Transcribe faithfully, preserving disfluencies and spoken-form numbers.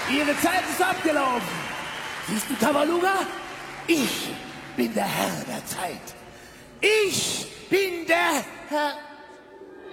Ihre Zeit ist abgelaufen. Siehst du, Tabaluga? Ich bin der Herr der Zeit. Ich bin der Herr...